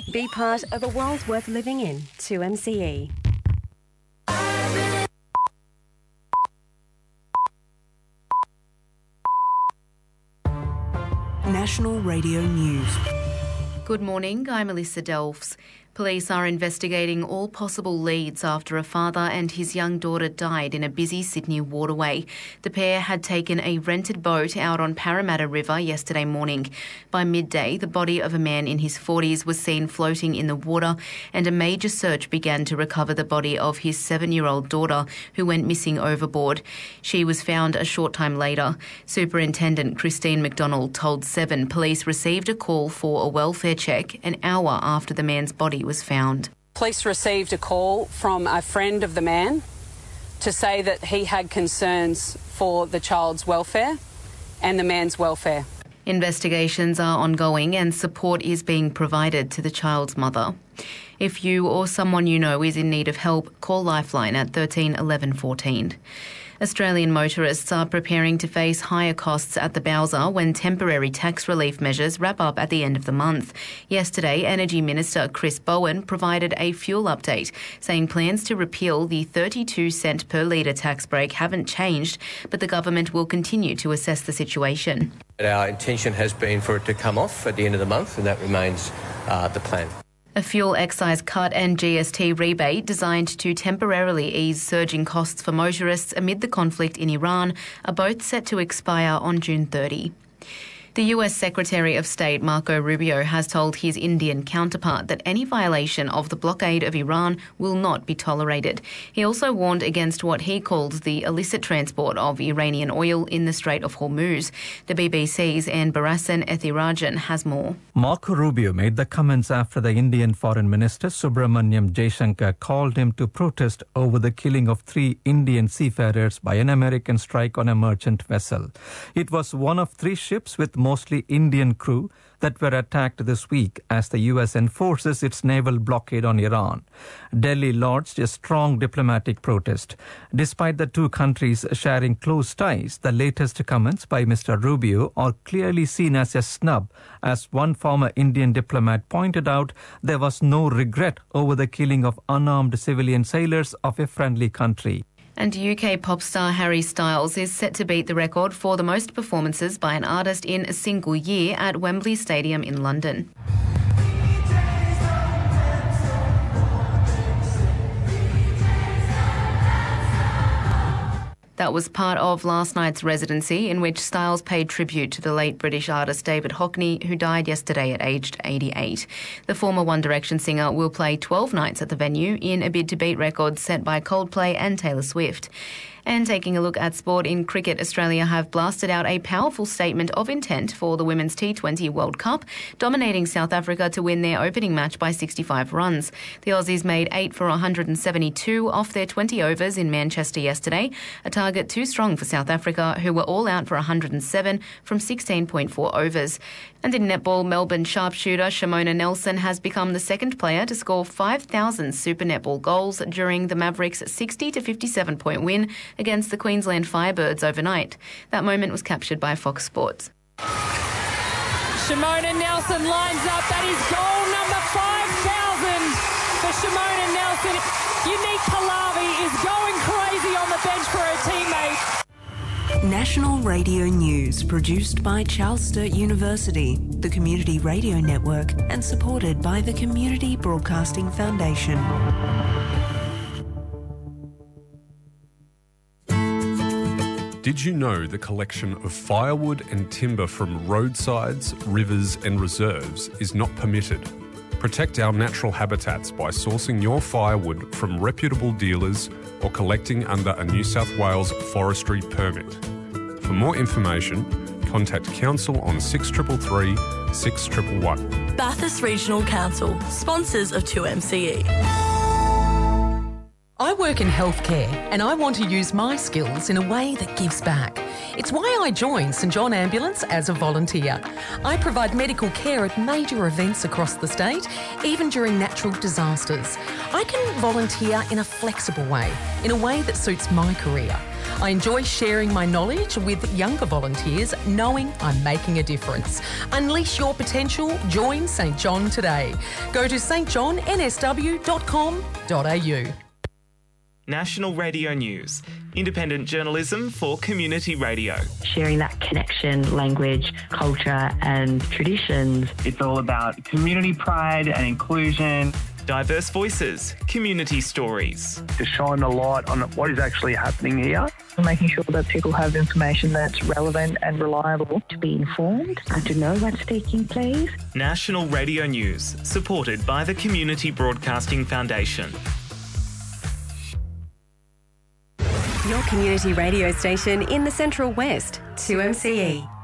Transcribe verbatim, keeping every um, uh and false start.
Be part of a world worth living in. two M C E. National Radio News. Good morning, I'm Alyssa Delphs. Police are investigating all possible leads after a father and his young daughter died in a busy Sydney waterway. The pair had taken a rented boat out on Parramatta River yesterday morning. By midday, the body of a man in his forties was seen floating in the water, and a major search began to recover the body of his seven-year-old daughter, who went missing overboard. She was found a short time later. Superintendent Christine McDonald told Seven police received a call for a welfare check an hour after the man's body was found. Police received a call from a friend of the man to say that he had concerns for the child's welfare and the man's welfare. Investigations are ongoing and support is being provided to the child's mother. If you or someone you know is in need of help, call Lifeline at thirteen eleven fourteen. Australian motorists are preparing to face higher costs at the Bowser when temporary tax relief measures wrap up at the end of the month. Yesterday, Energy Minister Chris Bowen provided a fuel update, saying plans to repeal the thirty-two cent per litre tax break haven't changed, but the government will continue to assess the situation. Our intention has been for it to come off at the end of the month, and that remains uh, the plan. A fuel excise cut and G S T rebate designed to temporarily ease surging costs for motorists amid the conflict in Iran are both set to expire on June thirtieth. The U S Secretary of State Marco Rubio has told his Indian counterpart that any violation of the blockade of Iran will not be tolerated. He also warned against what he calls the illicit transport of Iranian oil in the Strait of Hormuz. The B B C's Anne Barasan Ethirajan has more. Marco Rubio made the comments after the Indian Foreign Minister Subramanyam Jaishankar called him to protest over the killing of three Indian seafarers by an American strike on a merchant vessel. It was one of three ships with mostly Indian crew that were attacked this week as the U S enforces its naval blockade on Iran. Delhi lodged a strong diplomatic protest. Despite the two countries sharing close ties, the latest comments by Mister Rubio are clearly seen as a snub. As one former Indian diplomat pointed out, there was no regret over the killing of unarmed civilian sailors of a friendly country. And U K pop star Harry Styles is set to beat the record for the most performances by an artist in a single year at Wembley Stadium in London. That was part of last night's residency in which Styles paid tribute to the late British artist David Hockney, who died yesterday at aged eighty-eight. The former One Direction singer will play twelve nights at the venue in a bid to beat records set by Coldplay and Taylor Swift. And taking a look at sport in cricket, Australia have blasted out a powerful statement of intent for the Women's T twenty World Cup, dominating South Africa to win their opening match by sixty-five runs. The Aussies made eight for one hundred seventy-two off their twenty overs in Manchester yesterday, a target too strong for South Africa, who were all out for one hundred seven from sixteen point four overs. And in netball, Melbourne sharpshooter Shimona Nelson has become the second player to score five thousand Super Netball goals during the Mavericks' sixty to fifty-seven point win against the Queensland Firebirds overnight. That moment was captured by Fox Sports. Shimona Nelson lines up. That is goal number five thousand for Shimona Nelson. Unique Pahlavi is going crazy on the bench for her teammates. National Radio News, produced by Charles Sturt University, the Community Radio Network, and supported by the Community Broadcasting Foundation. Did you know the collection of firewood and timber from roadsides, rivers and reserves is not permitted? Protect our natural habitats by sourcing your firewood from reputable dealers or collecting under a New South Wales forestry permit. For more information, contact Council on six three three three, six one one one. Bathurst Regional Council, sponsors of two M C E. I work in healthcare and I want to use my skills in a way that gives back. It's why I joined St John Ambulance as a volunteer. I provide medical care at major events across the state, even during natural disasters. I can volunteer in a flexible way, in a way that suits my career. I enjoy sharing my knowledge with younger volunteers, knowing I'm making a difference. Unleash your potential. Join St John today. Go to s t john n s w dot com dot a u. National Radio News. Independent journalism for community radio. Sharing that connection, language, culture and traditions. It's all about community pride and inclusion. Diverse voices, community stories. To shine a light on what is actually happening here. Making sure that people have information that's relevant and reliable. To be informed and to know what's taking place. National Radio News, supported by the Community Broadcasting Foundation. Your community radio station in the Central West, two M C E.